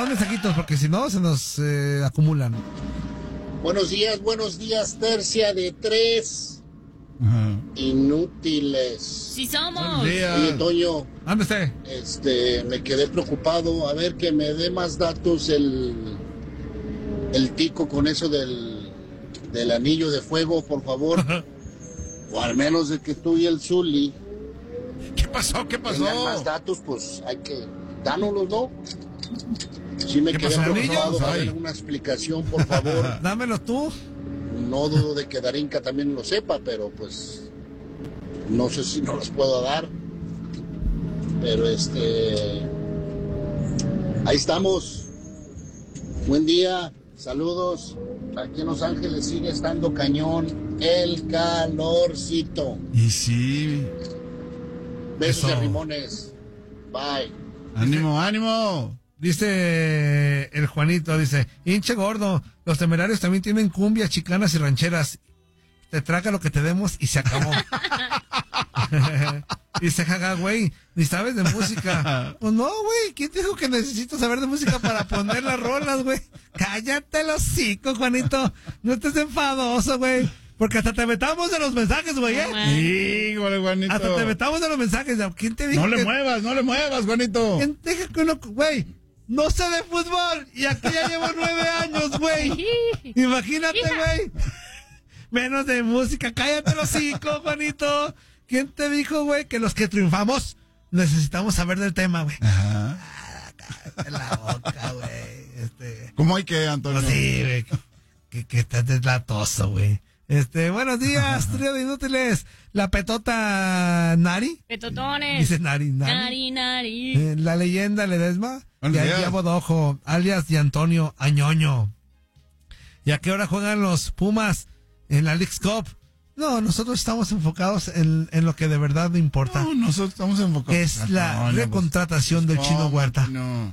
más mensajitos porque si no se nos acumulan. Buenos días, tercia de 3. Ajá. Inútiles. Sí somos. Oye, Toño. ¿Dónde esté? Me quedé preocupado. A ver, que me dé más datos el tico con eso del anillo de fuego, por favor. O al menos de que tú y el Zuli. ¿Qué pasó? Tengan más datos, pues hay que dárnoslos, ¿no? Sí me quedé preocupado. A ver, una explicación, por favor. Dámelo tú. No dudo de que Darinka también lo sepa, pero pues no sé si no los puedo dar. Pero ahí estamos. Buen día, saludos. Aquí en Los Ángeles sigue estando cañón el calorcito. Y sí. Besos y rimones. Bye. Ánimo. Dice el Juanito, dice, hinche gordo, los Temerarios también tienen cumbias, chicanas y rancheras. Te traga lo que te demos y se acabó. Dice, jaja, güey, ni sabes de música. Pues no, güey, ¿quién te dijo que necesito saber de música para poner las rolas, güey? Cállate el hocico, Juanito. No estés enfadoso, güey. Porque hasta te vetamos de los mensajes, güey, ¿eh? Híjole, Juanito. Hasta te vetamos de los mensajes. ¿Quién te dijo? No le muevas, Juanito. ¿Quién te dijo que uno, güey? No sé de fútbol y aquí ya llevo 9 años, güey. Imagínate, güey. Menos de música. Cállate el hocico, Juanito. ¿Quién te dijo, güey, que los que triunfamos necesitamos saber del tema, güey? Ajá. Cállate la boca, güey. ¿Cómo hay que, Antonio? Pues sí, güey. Que estás deslatoso, güey. Buenos días, trío de inútiles. La petota Nari. Petotones. Dice Nari. La leyenda Ledesma. Y a Bodojo, alias de Antonio Añoño. ¿Y a qué hora juegan los Pumas en la Leagues Cup? No, nosotros estamos enfocados en lo que de verdad importa. No, nosotros estamos enfocados. Es la recontratación del Chino Huerta. No.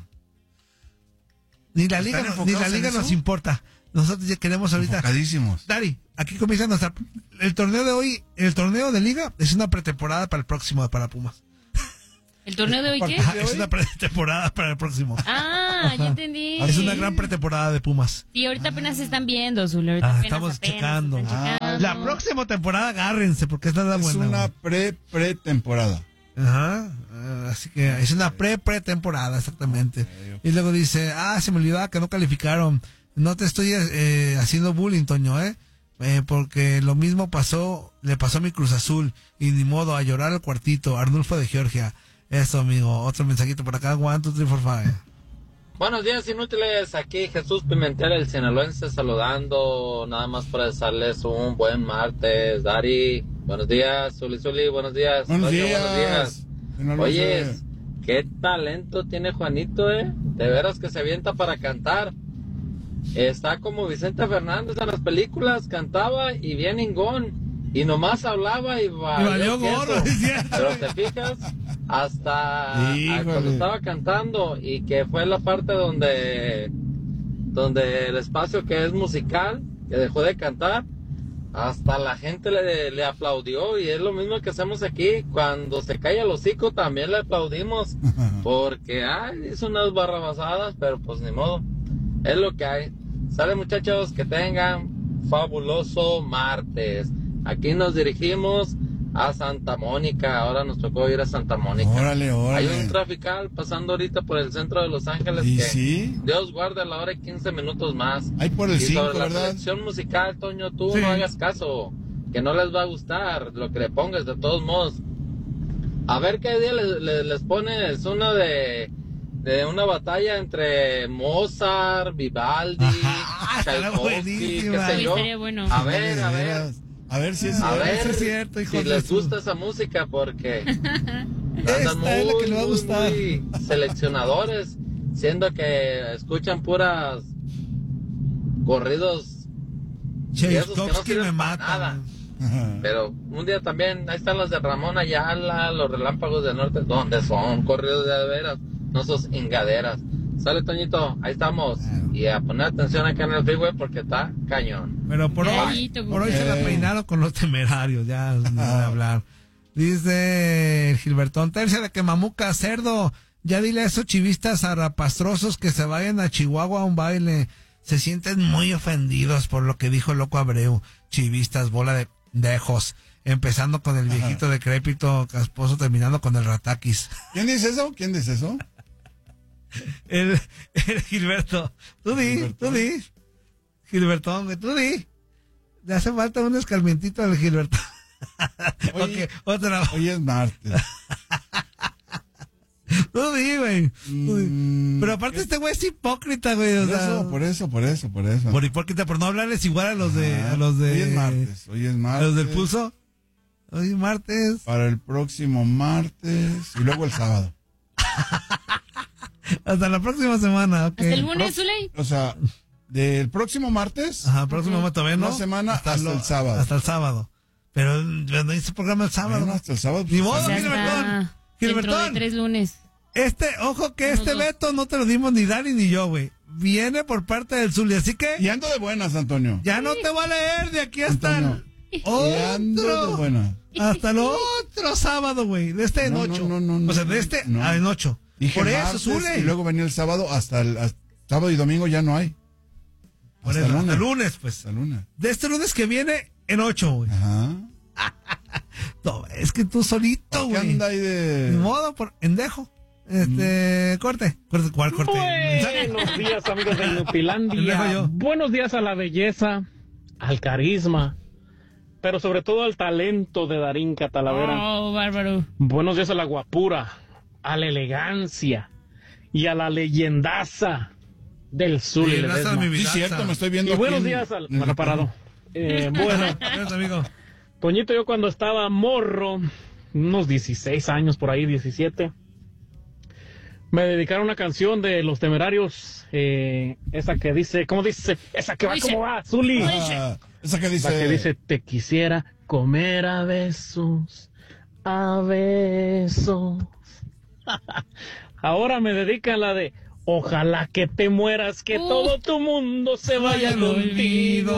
Ni la liga nos importa. Nosotros ya queremos ahorita. Enfocadísimos. Dari, aquí comienza el torneo de hoy, el torneo de liga es una pretemporada para el próximo, para Pumas. ¿El torneo de hoy qué? Es una pretemporada para el próximo. Ah, ya entendí. Es una gran pretemporada de Pumas. Y ahorita apenas se están viendo, Zul. Estamos checando. La próxima temporada agárrense porque esta es la buena. Es una pretemporada. Ajá. Así que es una pretemporada, exactamente. Okay. Y luego dice, se me olvidaba que no calificaron. No te estoy haciendo bullying, Toño, porque lo mismo le pasó a mi Cruz Azul. Y ni modo, a llorar al cuartito. Arnulfo de Georgia. Eso, amigo. Otro mensajito por acá. 1, 2, 3, 4, 5. Buenos días, inútiles. Aquí Jesús Pimentel, el sinaloense, saludando. Nada más para desearles un buen martes. Dari, buenos días. Zuli, buenos días. Buenos días. Oye, qué talento tiene Juanito, De veras que se avienta para cantar. Está como Vicente Fernández en las películas, cantaba y bien ingón. Y nomás hablaba y valió gorro. Pero te fijas, hasta cuando estaba cantando y que fue la parte donde el espacio que es musical, que dejó de cantar, hasta la gente le aplaudió. Y es lo mismo que hacemos aquí, cuando se calla el hocico también le aplaudimos, porque hizo unas barrabasadas, pero pues ni modo, es lo que hay. Sale, muchachos, que tengan fabuloso martes. Aquí nos dirigimos a Santa Mónica. Ahora nos tocó ir a Santa Mónica. Órale. Hay un trafical pasando ahorita por el centro de Los Ángeles. ¿Y que sí? Dios guarde a la hora y 15 minutos más. Hay por el 5, sobre ¿verdad? La selección musical, Toño, tú no hagas caso. Que no les va a gustar lo que le pongas, de todos modos. A ver qué día les pones uno de una batalla entre Mozart, Vivaldi, Tchaikovsky, qué sé yo. Bueno. A ver. A ver si es cierto, hijo si les gusta esa música, porque andan muy seleccionadores, siendo que escuchan puras corridos y esos que no sirven para nada. Pero un día también, ahí están los de Ramón Ayala, los Relámpagos del Norte, donde son corridos de veras, no esos ingaderas. Sale, Toñito, ahí estamos. Y a poner atención acá en el freeway porque está cañón. Pero por hoy se la peinaron con los Temerarios, ya no voy a hablar. Dice el Gilbertón, tercia de que mamuca, cerdo. Ya dile a esos chivistas zarrapastrosos que se vayan a Chihuahua a un baile. Se sienten muy ofendidos por lo que dijo el loco Abreu. Chivistas, bola de dejos. Empezando con el viejito decrépito casposo, terminando con el rataquis. ¿Quién dice eso? El Gilberto. Tú di. Gilbertón, güey, tú di. Le hace falta un escarmientito al Gilberto. Oye, otra. Hoy es martes. Tú di, güey. Pero aparte este güey es hipócrita, güey. Por eso. Por hipócrita, por no hablarles igual a los de... Hoy es martes. ¿A los del pulso? Hoy es martes. Para el próximo martes y luego el sábado. Hasta la próxima semana, ok. ¿Hasta el lunes, Zuley? O sea, del próximo martes. Ajá, próximo martes todavía no. Una semana hasta el sábado. Hasta el sábado. Pero no hice programa el sábado. Bueno, hasta el sábado. Ni modo, Ya Gilbertón. está. Dentro de 3 lunes. Ojo que este veto no te lo dimos ni Dani ni yo, güey. Viene por parte del Zuli, así que... Y ando de buenas, Antonio. Ya no te voy a leer de aquí hasta Antonio. Y ando de buenas. hasta el otro sábado, güey. De este en 8. No. O sea, de este No. en 8. Dije Por eso, martes, Zuli. y luego venía el sábado hasta sábado y domingo ya no hay. Por eso, hasta el lunes, pues. Hasta el lunes. De este lunes que viene en 8, güey. Ajá. No, es que tú solito, ¿Qué güey. anda ahí de...? Ni modo, por endejo. Corte. ¿Cuál corte? Buenos días, amigos de Pendejo Inutilandia. yo. Buenos días a la belleza, al carisma, pero sobre todo al talento de Darín Catalavera. Oh, bárbaro. Buenos días a la guapura, a la elegancia y a la leyendaza del Zuli Ledesma. Sí, cierto, me estoy viendo Y buenos aquí días al... en el Bueno, parado. Bueno, Gracias, amigo. Toñito, yo cuando estaba morro, unos 16 años por ahí, 17, me dedicaron una canción de Los Temerarios, esa que dice, ¿cómo dice? Esa que va, ¿cómo va, Zuli? Esa que dice... La que dice, te quisiera comer a besos, a besos. Ahora me dedican la de, ojalá que te mueras, que todo tu mundo se vaya al olvido.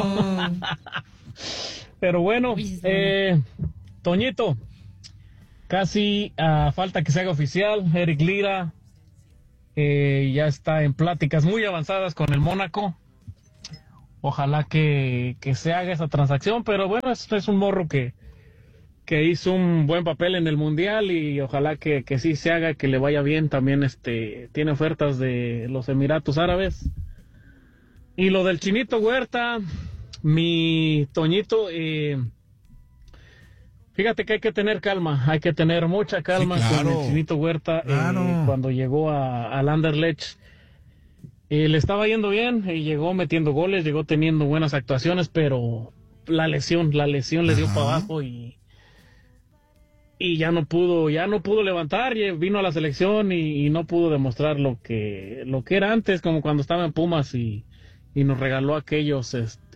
Pero bueno, Toñito, casi a falta que se haga oficial, Eric Lira ya está en pláticas muy avanzadas con el Mónaco. Ojalá que se haga esa transacción, pero bueno, es un morro que hizo un buen papel en el Mundial y ojalá que sí se haga, que le vaya bien. También tiene ofertas de los Emiratos Árabes. Y lo del Chinito Huerta, mi Toñito, fíjate que hay que tener calma, hay que tener mucha calma, Sí, claro. con el Chinito Huerta. Claro. Cuando llegó al Anderlecht, le estaba yendo bien y llegó metiendo goles, llegó teniendo buenas actuaciones, pero la lesión le dio para abajo y ya no pudo levantar. Y vino a la selección y no pudo demostrar lo que era antes, como cuando estaba en Pumas y nos regaló aquellos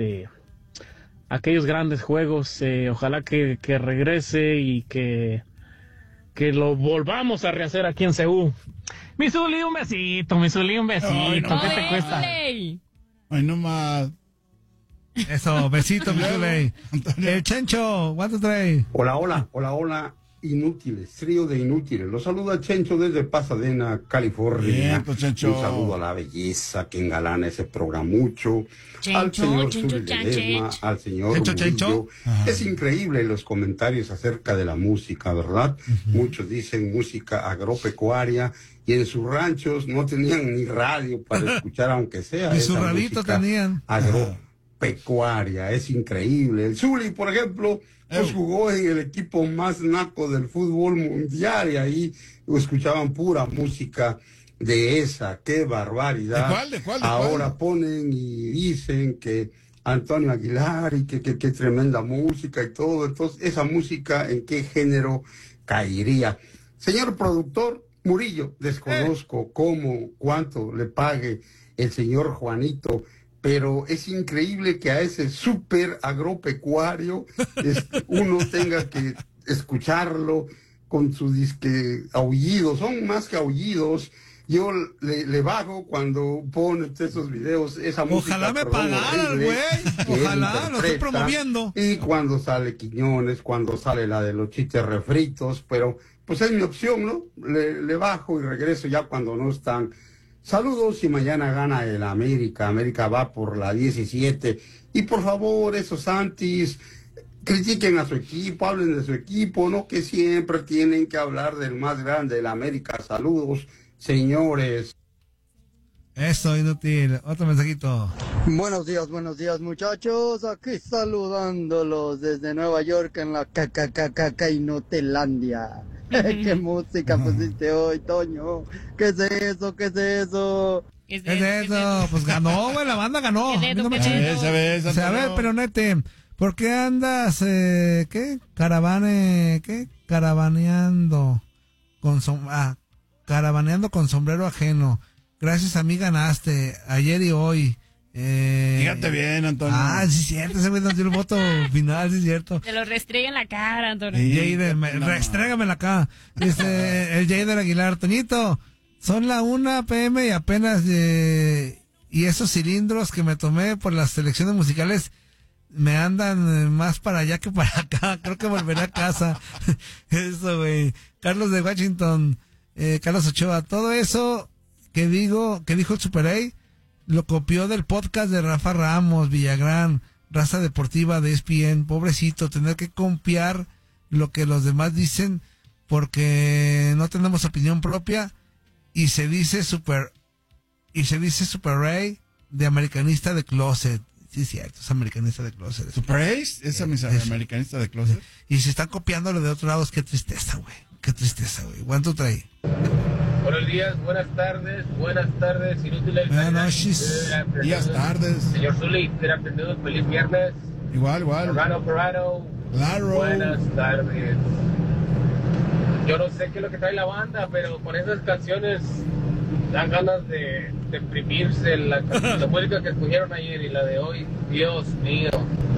grandes juegos. Ojalá que regrese y que lo volvamos a rehacer aquí en Seúl. Mi Zuli, un besito. Ay, no. ¿Qué te Oye, cuesta? Zuley. Ay, no más. Eso, besito, mi Zuley. El Chencho, what to try? Hola, inútiles, trío de inútiles. Los saluda Chencho desde Pasadena, California. Bien, pues, Chencho. Un saludo a la belleza que engalana ese programucho. Al Chencho, señor Chencho, Zuli Ledesma, Chencho. al señor Chencho. Murillo. Ajá. Es increíble los comentarios acerca de la música, ¿verdad? Muchos dicen música agropecuaria y en sus ranchos no tenían ni radio para escuchar, aunque sea. Ni su esa radito música tenían. Agropecuaria, es increíble. El Zuli, por ejemplo, pues jugó en el equipo más naco del fútbol mundial y ahí escuchaban pura música de esa. ¡Qué barbaridad! ¿De cuál? Ahora ponen y dicen que Antonio Aguilar y que tremenda música y todo. Entonces, ¿esa música en qué género caería? Señor productor Murillo, desconozco cuánto le pague el señor Juanito, pero es increíble que a ese súper agropecuario uno tenga que escucharlo con sus aullidos. Son más que aullidos. Yo le bajo cuando pone esos videos, esa música. Ojalá me pagaran, horrible güey. que él Ojalá, lo estoy interpreta. promoviendo. Y cuando sale Quiñones, cuando sale la de los chistes refritos, pero pues es mi opción, ¿no? Le bajo y regreso ya cuando no están. Saludos y mañana gana el América. América va por la 17. Y por favor, esos antis, critiquen a su equipo, hablen de su equipo, no que siempre tienen que hablar del más grande, el América. Saludos, señores. Eso, inútil. Otro mensajito. Buenos días, muchachos. Aquí saludándolos desde Nueva York en la Inutilandia. ¿Qué música pusiste hoy, Toño? ¿Qué es eso? ¿Qué es eso? Pues ganó, güey, la banda ganó. ¿Qué dedo, No me qué chingues. dedo? O sea, a ver, pero nete, ¿por qué andas, caravaneando con sombrero ajeno? Gracias a mí ganaste, ayer y hoy. Fíjate bien, Antonio. Sí es cierto, ese güey nos dio el voto final, sí es cierto. Te lo restriega en la cara, Antonio. Restrégame la cara. El Jader Aguilar, Toñito, son la 1 p.m. y apenas, y esos cilindros que me tomé por las selecciones musicales me andan más para allá que para acá. Creo que volveré a casa. Eso, güey. Carlos de Washington, Carlos Ochoa, todo eso que dijo el Super A, lo copió del podcast de Rafa Ramos, Villagrán, Raza Deportiva de ESPN. Pobrecito, tener que copiar lo que los demás dicen porque no tenemos opinión propia y se dice Super Ray de americanista de closet. Sí, cierto, es americanista de closet. ¿Super Ace? ¿Es americanista de closet? Y se están copiando lo de otros lados. Qué tristeza, güey. Qué tristeza, güey. ¿Cuánto trae? Buenos días, buenas tardes, inútiles. Buenas noches. Días, tardes. Señor Zuli, good afternoon, feliz viernes. Igual. Hermano Corrado. Claro. Buenas tardes. Yo no sé qué es lo que trae la banda, pero con esas canciones dan ganas de deprimirse. La música que escogieron ayer y la de hoy, Dios mío.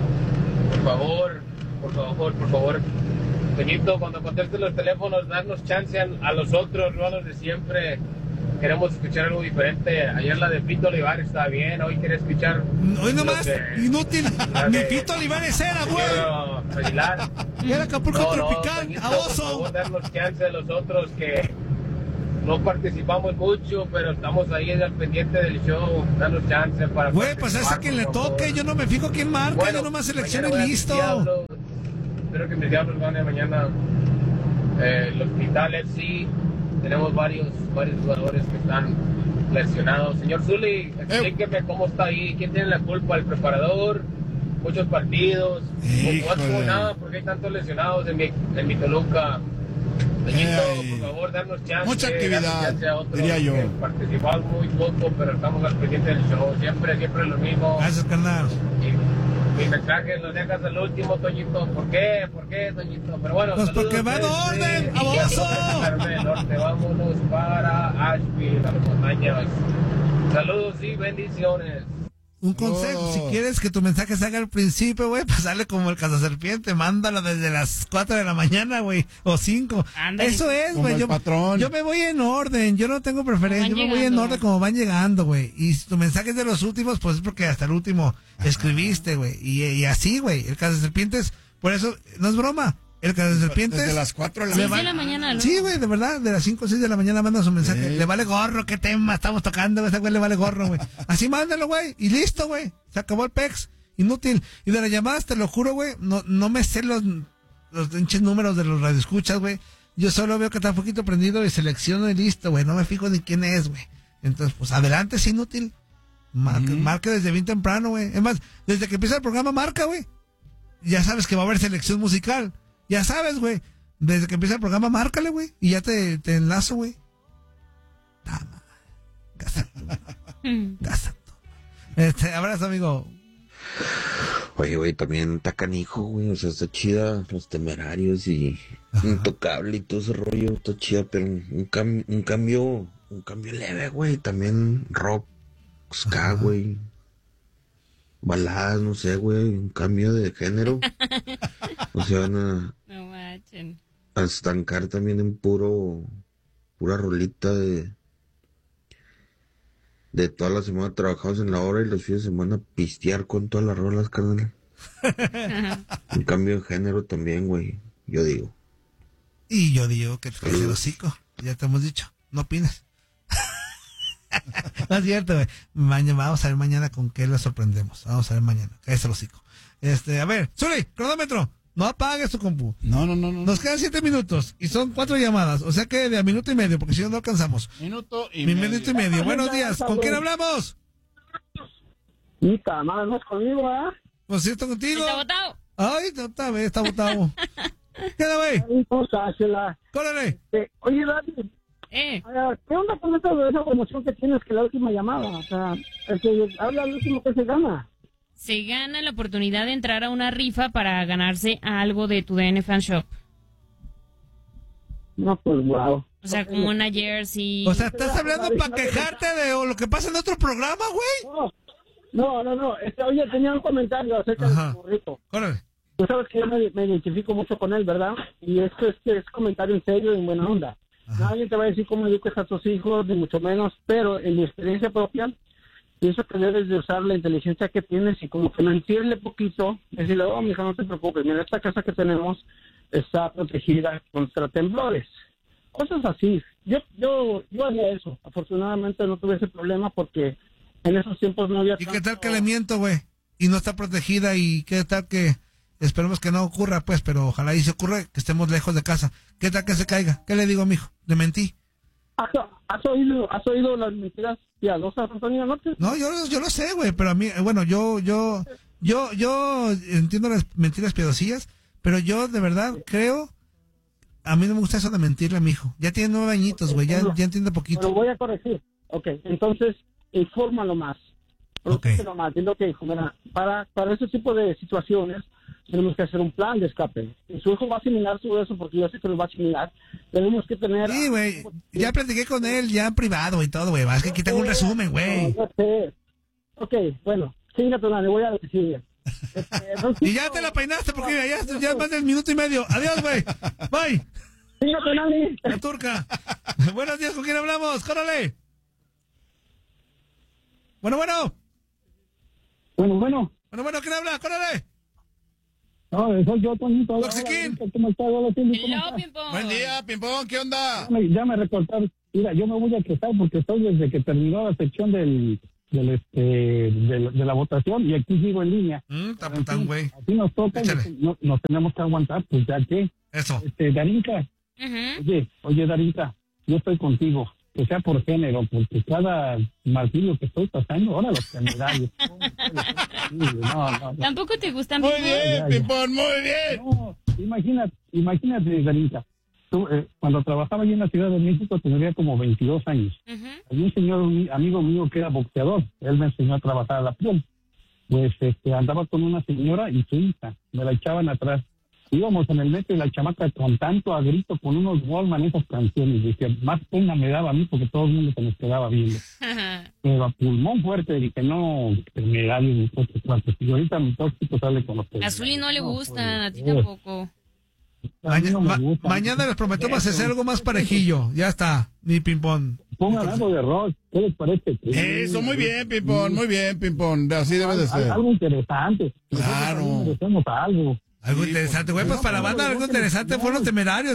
Por favor. Toñito, cuando contestes los teléfonos, darnos chance a los otros, no a los de siempre. Queremos escuchar algo diferente. Ayer la de Pito Olivares estaba bien, hoy quiere escuchar... Hoy nomás, inútil, ni Pito Olivares era, güey. Aguilar. Era Acapulco Tropical, Toñito, a por oso. favor, darnos chance a los otros que no participamos mucho, pero estamos ahí al pendiente del show. Darnos chance para... Güey, pues es a quien le toque, yo no me fijo quién marca, bueno, yo nomás selecciono mañana y voy a listo. Diablos. Espero que mis diablos ganen mañana. El Hospital FC, tenemos varios jugadores que están lesionados. Señor Zuli, explíqueme cómo está ahí, quién tiene la culpa, el preparador, muchos partidos, no nada, porque hay tantos lesionados en mi Toluca. Toñito, por favor, darnos chance. Mucha actividad, a otros, diría yo. Participamos muy poco, pero estamos al pendiente del show, siempre lo mismo. Gracias, carnal. Mi mensaje lo dejas al último, Toñito. ¿Por qué, Toñito? Pero bueno, pues saludos, porque va en orden, abuso. Norte, vámonos para Asheville, a las montañas. Saludos y bendiciones. Un consejo, si quieres que tu mensaje se haga al principio, güey, pues sale como el cazaserpiente, mándalo desde las 4 de la mañana, güey, o 5. Ándale. Eso es, Como güey. el patrón. Yo me voy en orden, yo no tengo preferencia, yo me voy en orden como van llegando, güey. Y si tu mensaje es de los últimos, pues es porque hasta el último escribiste, güey. Y así, güey, el cazaserpientes, por eso, no es broma. El cazaserpientes. Desde las 4 de la 6 mañana. de la mañana, ¿no? Sí, güey, de verdad, de las 5 o 6 de la mañana manda su mensaje. Sí. Le vale gorro, qué tema estamos tocando, ese güey le vale gorro, güey. Así mándalo, güey, y listo, güey. Se acabó el pex, inútil. Y de las llamadas, te lo juro, güey, no me sé los pinches números de los radioescuchas, güey. Yo solo veo que está un poquito prendido y selecciono y listo, güey. No me fijo ni quién es, güey. Entonces, pues adelante, es inútil. Marca desde bien temprano, güey. Es más, desde que empieza el programa, marca, güey. Ya sabes que va a haber selección musical. Ya sabes, güey. Desde que empieza el programa, márcale, güey. Y ya te enlazo, güey. Gasato. Abrazo, amigo. Oye, güey, también está canijo, güey. O sea, está chida Los Temerarios y Intocable y todo ese rollo. Está chida, pero un cambio leve, güey. También rock, ska, güey. Baladas, no sé, güey. Un cambio de género. O sea, van No manchen. a estancar también en pura rolita de toda la semana trabajados en la hora y los fines de semana pistear con todas las rolas, carnal. Un cambio de género también, güey, yo digo. Y yo digo que te calles el hocico. Ya te hemos dicho. No opines. No es cierto, güey. Vamos a ver mañana con qué le sorprendemos. Vamos a ver mañana. Cállese el hocico. A ver, Zuli, cronómetro. No apagues tu compu. No. Nos quedan 7 minutos y son 4 llamadas. O sea que de a minuto y medio, porque si no, no alcanzamos. Minuto y medio. Buenos días. ¿Con quién hablamos? Nada más conmigo, ¿verdad? Pues sí, estoy contigo. Está botado. Ay, está botado. ¿Qué onda, güey? Córrele. Oye, Dani. ¿Qué onda con esa promoción que tienes que la última llamada? O sea, el que habla el último que se gana. Se gana la oportunidad de entrar a una rifa para ganarse algo de tu DN Fan Shop. No, pues wow. O sea, como una jersey. O sea, ¿estás hablando para quejarte de lo que pasa en otro programa, güey? No. Oye, tenía un comentario acerca del burrito. Córrele. Tú sabes que yo me identifico mucho con él, ¿verdad? Y esto es comentario en serio y en buena onda. Nadie te va a decir cómo educas a tus hijos, ni mucho menos, pero en mi experiencia propia, pienso que debes de usar la inteligencia que tienes y como que mentirle poquito, decirle, mija, no te preocupes, mira, esta casa que tenemos está protegida contra temblores. Cosas así. Yo haría eso. Afortunadamente no tuve ese problema porque en esos tiempos no había... ¿Y qué tal que le miento, güey? Y no está protegida y qué tal que... Esperemos que no ocurra, pues, pero ojalá y se ocurra que estemos lejos de casa. ¿Qué tal que se caiga? ¿Qué le digo, mijo? ¿Le mentí? ¿Has oído las mentiras piadosas, Antonio? No, yo lo sé, güey, pero a mí, bueno, yo entiendo las mentiras piadosillas, pero yo de verdad creo, a mí no me gusta eso de mentirle a mi hijo. Ya tiene 9 añitos, güey, ya entiende poquito. Lo voy a corregir. Ok, entonces, infórmalo más. Protégelo más. Dile que, mira, para ese tipo de situaciones, tenemos que hacer un plan de escape. Y su hijo va a asimilar todo eso porque yo sé que lo va a asimilar. Tenemos que tener... Sí, güey. Ya platiqué con él, ya en privado y todo, güey. Es que aquí tengo un resumen, güey. No sé. Ok, bueno. Sí, le voy a decir. Y ya te la peinaste porque ya más del minuto y medio. Adiós, güey. Bye. Fíjate, Nani. La turca. Buenos días, ¿con quién hablamos? ¡Córrele! Bueno. Bueno, ¿quién habla? ¡Córrele! No, soy yo, Toñito. Toxiquín. ¿Cómo estás? Hello, Pimpón. Buen día, Pimpón, ¿qué onda? Ya me recortaron. Mira, yo me voy a quejar porque estoy desde que terminó la sección de la votación y aquí sigo en línea. Tan güey. Así nos toca, nos tenemos que aguantar, pues ya que. Eso. Darinka. Oye, Darinka, yo estoy contigo. Que sea por género, porque cada martirio que estoy pasando, ahora los generales. No. ¿Tampoco te gustan, Muy bien, Pimpón, muy bien. No, imagínate, Darinka. Cuando trabajaba allí en la Ciudad de México tenía como 22 años. Había un señor, un amigo mío que era boxeador. Él me enseñó a trabajar a la piel. Pues andaba con una señora y su hija. Me la echaban atrás. Íbamos en el metro y la chamaca con tanto a grito con unos Wallman esas canciones. Decía, más pena me daba a mí porque todo el mundo se nos quedaba viendo. Pero a pulmón fuerte dije, no, me da mis cuartos. Y ahorita mi tóxico sale con los A Zuli no le gustan, a ti tampoco. Mañana les prometemos hacer algo más parejillo. Ya está, mi Pimpón. Pongan algo de rock. ¿Qué les parece? Eso, muy bien, Pimpón, muy bien, Pimpón. Así debe de ser. Algo interesante. Claro. Hacemos algo. Algo interesante, güey, pues para la banda algo interesante fueron los Temerarios.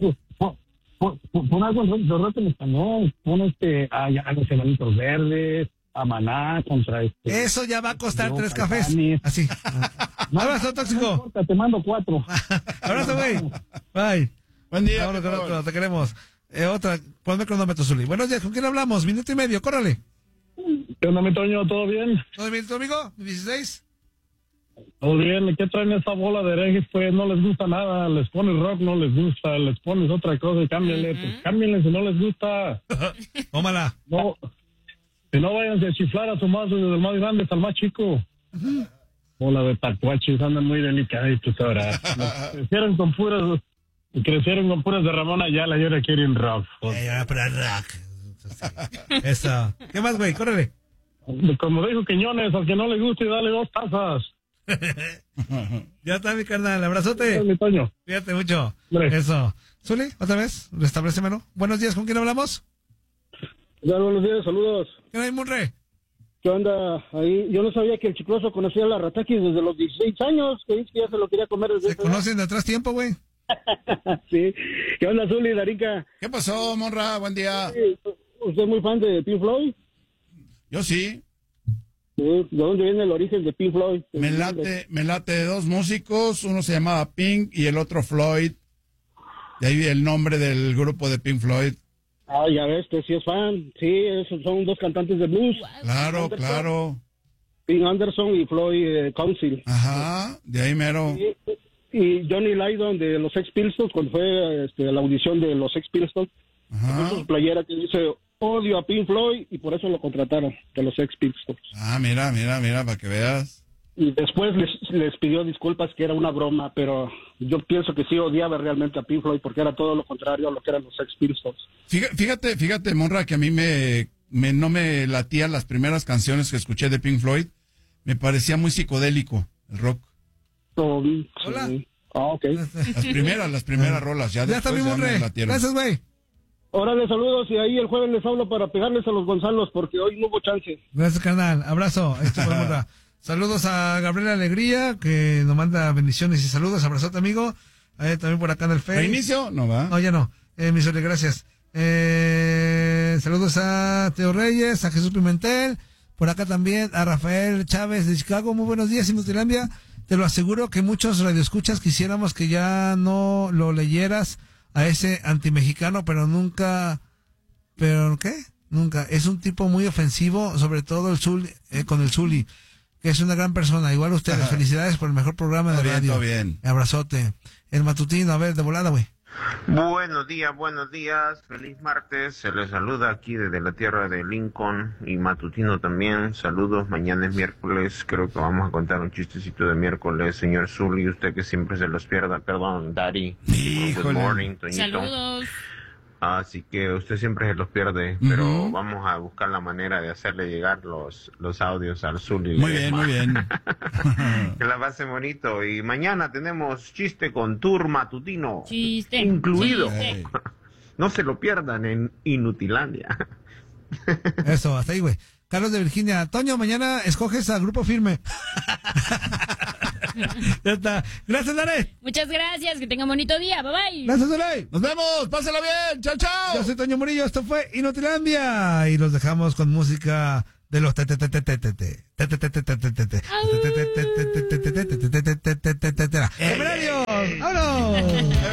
Pon algo de rock en español. Pon a los Enanitos Verdes, a Maná contra Eso ya va a costar 3 cafés. Así. Abrazo, tóxico. Te mando 4. Abrazo, güey. Bye. Buen día. Vámonos, te queremos. Ponme cronómetro, Zuli. Buenos días, ¿con quién hablamos? Minuto y medio, córrale. ¿Qué onda, mi Toño? ¿Todo bien? ¿Todo bien, tu amigo? ¿16? Todo bien, ¿qué traen esa bola de herejes? Pues no les gusta nada, les pones rock, no les gusta, les pones otra cosa y cámbienle, pues cámbienle si no les gusta. Tómala. No, si no vayan a chiflar a su más, desde el más grande hasta el más chico. Bola de tacuaches, andan muy delicaditos ahora. Crecieron con puras de Ramón Ayala y ahora quieren rock. Pero rock. Eso. ¿Qué más, güey? Córrele. Como dijo Quiñones, al que no le guste, dale 2 tazas. Ya está, mi carnal. Abrazote. Fíjate mucho. Eso. Zuli, otra vez, restablecemelo. Buenos días, ¿con quién hablamos? Buenos días, saludos. ¿Qué hay, Munre? ¿Qué onda? Ahí, yo no sabía que el Chicloso conocía a la Ratakis desde los 16 años, que dice que ya se lo quería comer desde Se conocen de atrás tiempo, güey. Sí. ¿Qué onda, Zuli, Darica? ¿Qué pasó, Monra? Buen día. Sí, ¿usted es muy fan de Pink Floyd? Yo sí. Sí. ¿De dónde viene el origen de Pink Floyd? Me late de dos músicos, uno se llamaba Pink y el otro Floyd. De ahí el nombre del grupo de Pink Floyd. Ah, ya ves, que sí es fan. Sí, esos son dos cantantes de blues. Claro, Anderson, claro. Pink Anderson y Floyd Council. Ajá, de ahí mero. Y Johnny Lydon de los Sex Pistols, cuando fue la audición de los Sex Pistols, puso su playera que dice odio a Pink Floyd y por eso lo contrataron de los Sex Pistols. Ah, mira, para que veas. Y después les pidió disculpas que era una broma, pero yo pienso que sí odiaba realmente a Pink Floyd porque era todo lo contrario a lo que eran los Sex Pistols. Fíjate, Monra, que a mí no me latían las primeras canciones que escuché de Pink Floyd. Me parecía muy psicodélico el rock. Hola. Ah, ok. Las primeras rolas. Ya está mi Monre. Gracias, güey. Órale, saludos y ahí el jueves les hablo para pegarles a los Gonzalos porque hoy no hubo chance. Gracias, carnal. Abrazo. Saludos a Gabriela Alegría, que nos manda bendiciones y saludos. Abrazote, amigo. También por acá en el Face. ¿Reinicio? No va. No, ya no. Misori, gracias. Saludos a Teo Reyes, a Jesús Pimentel. Por acá también a Rafael Chávez de Chicago. Muy buenos días, Inutilandia. Te lo aseguro que muchos radioescuchas quisiéramos que ya no lo leyeras a ese antimexicano, pero nunca. ¿Pero qué? Nunca. Es un tipo muy ofensivo, sobre todo con el Zuli, que es una gran persona. Igual ustedes, felicidades por el mejor programa de radio. Todo bien. Abrazote. El matutino, a ver, de volada, güey. Buenos días, feliz martes, se les saluda aquí desde la tierra de Lincoln y matutino también, saludos, mañana es miércoles, creo que vamos a contar un chistecito de miércoles, señor Zuli, usted que siempre se los pierda, perdón, Daddy, good morning, Toñito. Saludos. Así que usted siempre se los pierde, pero vamos a buscar la manera de hacerle llegar los audios al Zuli. Muy bien. Que la pase bonito. Y mañana tenemos chiste con tour matutino. Chiste. Incluido. Chiste. No se lo pierdan en Inutilandia. Eso, hasta ahí, güey. Carlos de Virginia. Toño, mañana escoges a Grupo Firme. Ya está. Gracias, Dare. Muchas gracias. Que tengan bonito día. Bye bye. Gracias, Dare. Nos vemos. Pásala bien. Chao, chao. Yo soy Toño Murillo. Esto fue Inutilandia. Y los dejamos con música de los ¡Vámonos!